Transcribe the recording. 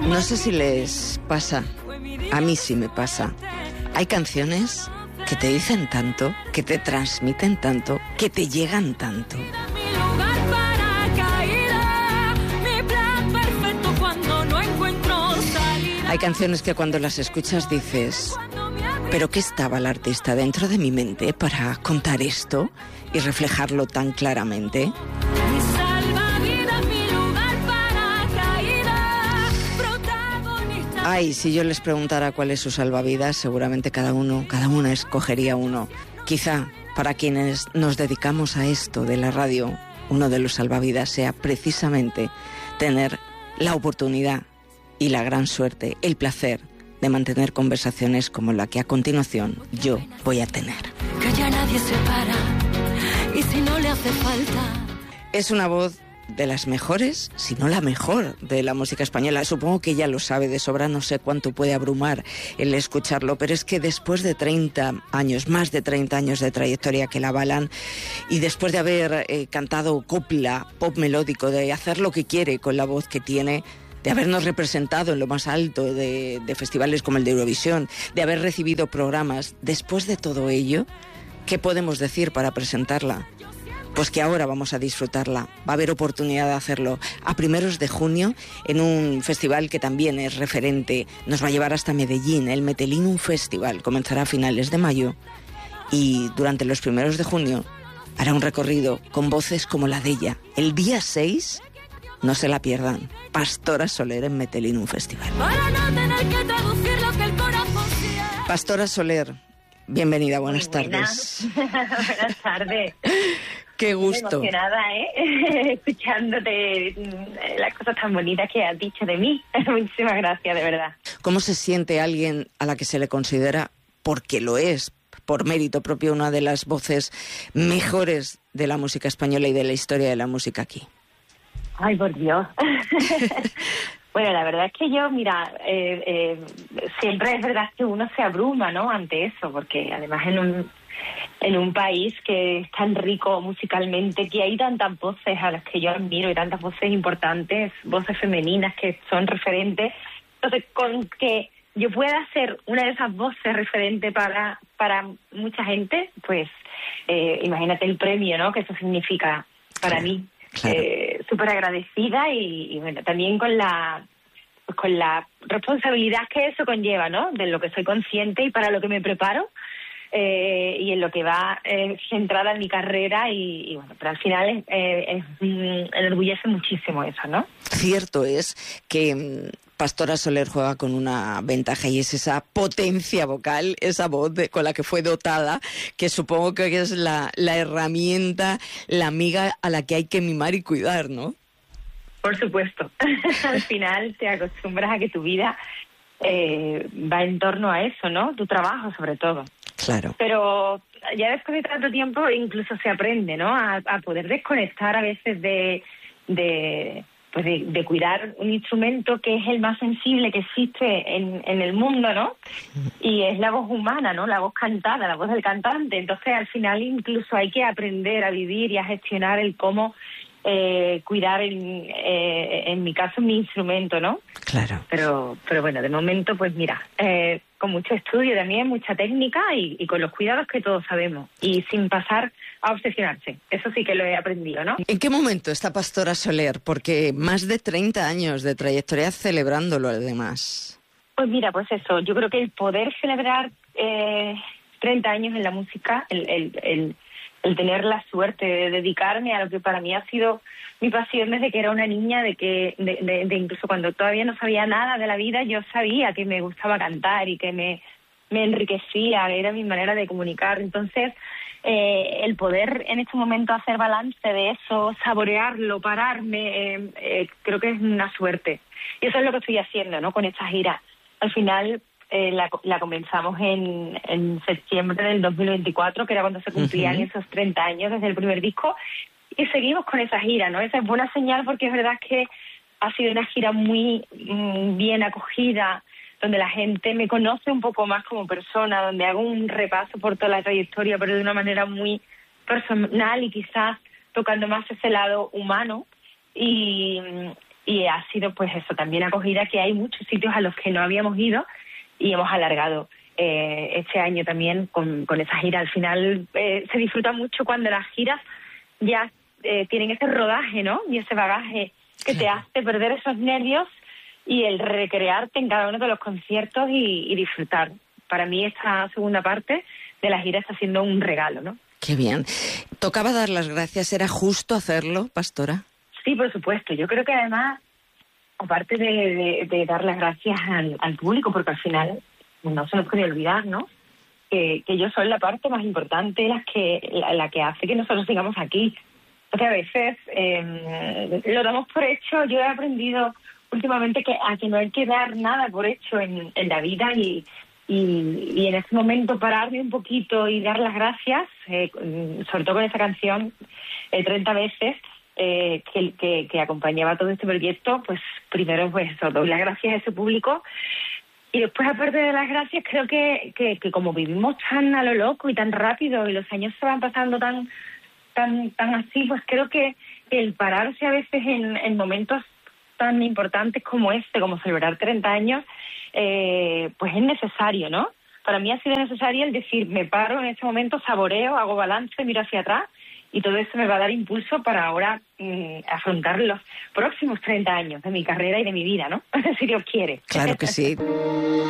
No sé si les pasa, a mí sí me pasa. Hay canciones que te dicen tanto, que te transmiten tanto, que te llegan tanto. Hay canciones que cuando las escuchas dices, ¿pero qué estaba el artista dentro de mi mente para contar esto y reflejarlo tan claramente? Ay, si yo les preguntara cuál es su salvavidas, seguramente cada una escogería uno. Quizá para quienes nos dedicamos a esto de la radio, uno de los salvavidas sea precisamente tener la oportunidad y la gran suerte, el placer de mantener conversaciones como la que a continuación yo voy a tener. Que ya nadie se para, y si no le hace falta. Es una voz de las mejores, si no la mejor de la música española. Supongo que ella lo sabe de sobra, no sé cuánto puede abrumar el escucharlo, pero es que después de 30 años, más de 30 años de trayectoria que la avalan, y después de haber cantado copla, pop melódico, de hacer lo que quiere con la voz que tiene, de habernos representado en lo más alto de festivales como el de Eurovisión, de haber recibido programas, después de todo ello, ¿qué podemos decir para presentarla? Pues que ahora vamos a disfrutarla, va a haber oportunidad de hacerlo a primeros de junio en un festival que también es referente, nos va a llevar hasta Medellín, el Metelinum Festival, comenzará a finales de mayo y durante los primeros de junio hará un recorrido con voces como la de ella. El día 6, no se la pierdan, Pastora Soler en Metelinum Festival. Para no tener que traducir lo que el corazón quiere. Pastora Soler, bienvenida, buenas tardes. Buenas tardes. Qué gusto. Muy emocionada, escuchándote las cosas tan bonitas que has dicho de mí. Muchísimas gracias, de verdad. ¿Cómo se siente alguien a la que se le considera, porque lo es, por mérito propio, una de las voces mejores de la música española y de la historia de la música aquí? Ay, por Dios. Bueno, la verdad es que yo, mira, siempre es verdad que uno se abruma, ¿no?, ante eso, porque además en un país que es tan rico musicalmente, que hay tantas voces a las que yo admiro y tantas voces importantes, voces femeninas que son referentes. Entonces, con que yo pueda ser una de esas voces referentes para mucha gente, pues imagínate el premio, ¿no?, que eso significa para mí. Claro. Súper agradecida y bueno, también con la responsabilidad que eso conlleva, ¿no?, de lo que soy consciente y para lo que me preparo. Y en lo que va centrada en mi carrera y bueno, pero al final enorgullece muchísimo eso, ¿no? Cierto es que Pastora Soler juega con una ventaja y es esa potencia vocal, esa voz con la que fue dotada, que supongo que es la herramienta, la amiga a la que hay que mimar y cuidar, ¿no? Por supuesto. Al final te acostumbras a que tu vida va en torno a eso, ¿no? Tu trabajo, sobre todo. Claro. Pero ya después de tanto tiempo incluso se aprende, ¿no?, a poder desconectar a veces de cuidar un instrumento que es el más sensible que existe en el mundo, ¿no? Y es la voz humana, ¿no?, la voz cantada, la voz del cantante. Entonces, al final incluso hay que aprender a vivir y a gestionar el cómo cuidar, en mi caso, mi instrumento, ¿no? Claro. Pero bueno, de momento, pues mira, con mucho estudio también, mucha técnica y con los cuidados que todos sabemos. Y sin pasar a obsesionarse. Eso sí que lo he aprendido, ¿no? ¿En qué momento está Pastora Soler? Porque más de 30 años de trayectoria celebrándolo, además. Pues mira, pues eso. Yo creo que el poder celebrar 30 años en la música, el tener la suerte de dedicarme a lo que para mí ha sido mi pasión desde que era una niña, de incluso cuando todavía no sabía nada de la vida, yo sabía que me gustaba cantar y que me enriquecía, era mi manera de comunicar. Entonces, el poder en este momento hacer balance de eso, saborearlo, pararme, creo que es una suerte. Y eso es lo que estoy haciendo, ¿no?, con esta gira. Al final la comenzamos en septiembre del 2024, que era cuando se cumplían esos 30 años desde el primer disco, y seguimos con esa gira, ¿no? Esa es buena señal porque es verdad que ha sido una gira muy bien acogida, donde la gente me conoce un poco más como persona, donde hago un repaso por toda la trayectoria, pero de una manera muy personal y quizás tocando más ese lado humano. Y y ha sido pues eso, también acogida, que hay muchos sitios a los que no habíamos ido y hemos alargado este año también con esa gira. Al final se disfruta mucho cuando las giras ya tienen ese rodaje, ¿no? Y ese bagaje que te hace perder esos nervios y el recrearte en cada uno de los conciertos y disfrutar. Para mí esta segunda parte de la gira está siendo un regalo, ¿no? Qué bien. ¿Tocaba dar las gracias? ¿Era justo hacerlo, Pastora? Sí, por supuesto. Yo creo que además, aparte de dar las gracias al público, porque al final no se nos puede olvidar, ¿no? Que ellos son la parte más importante, la que hace que nosotros sigamos aquí. Porque a veces lo damos por hecho. Yo he aprendido últimamente que no hay que dar nada por hecho en la vida y en ese momento pararme un poquito y dar las gracias, sobre todo con esa canción 30 veces que acompañaba todo este proyecto. Pues primero pues doy las gracias a ese público y después, aparte de las gracias, creo que como vivimos tan a lo loco y tan rápido y los años se van pasando tan así, pues creo que el pararse a veces en momentos tan importantes como como celebrar 30 años, pues es necesario, ¿no? Para mí ha sido necesario el decir, me paro en este momento, saboreo, hago balance, miro hacia atrás, y todo eso me va a dar impulso para ahora afrontar los próximos 30 años de mi carrera y de mi vida, ¿no? Si Dios quiere. Claro que sí.